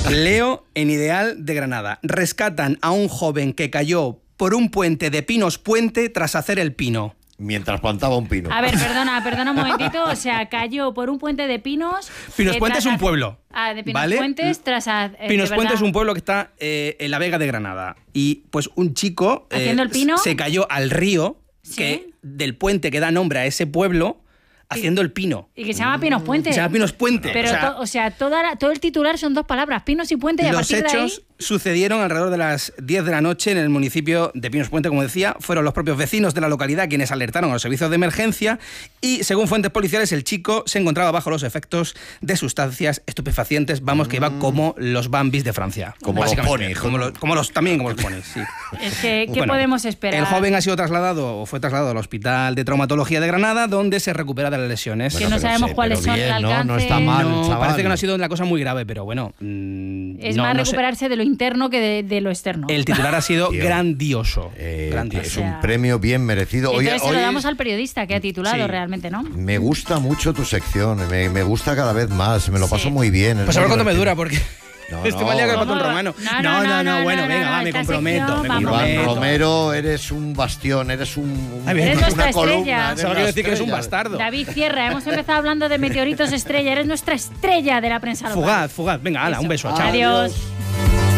Leo en Ideal de Granada. Rescatan a un joven que cayó por un puente de Pinos Puente tras hacer el pino. Mientras plantaba un pino. A ver, perdona un momentito. O sea, cayó por un puente de pinos. Pinos Puente es un pueblo. De Pinos ¿vale? Puentes tras... Pinos Puente es un pueblo que está en la Vega de Granada. Y pues un chico ¿haciendo el pino? Se cayó al río, ¿sí? que del puente que da nombre a ese pueblo, haciendo el pino. Y que se llama Pinos Puente. Se llama Pinos Puente. Pero, todo el titular son 2 palabras, Pinos y Puente, y a los partir de ahí... hechos sucedieron alrededor de las 10 de la noche en el municipio de Pinos Puente, como decía. Fueron los propios vecinos de la localidad quienes alertaron a los servicios de emergencia y, según fuentes policiales, el chico se encontraba bajo los efectos de sustancias estupefacientes, vamos, que iba como los Bambis de Francia. Como los ponis. Como los ponis, sí. Es que, ¿qué podemos esperar? El joven fue trasladado al Hospital de Traumatología de Granada, donde se recupera de las lesiones. Que no sabemos cuáles son el alcance. No está mal, chaval. Parece que no ha sido una cosa muy grave, pero bueno. Es más recuperarse de lo interno que de lo externo. El titular ha sido grandioso. Es un premio bien merecido. Entonces se lo damos al periodista que ha titulado realmente, ¿no? Me gusta mucho tu sección, me gusta cada vez más, me lo paso muy bien. Pues a ver cuánto me dura, porque... No, Estoy mal liado con el patrón romano. No, bueno, venga, me comprometo. Iván Romero, eres un bastión, eres nuestra columna. Solo quiero decir que eres un bastardo. David Sierra, hemos empezado hablando de meteoritos estrella, eres nuestra estrella de la prensa local. Fugaz, venga, Ana, un beso, chao. Adiós.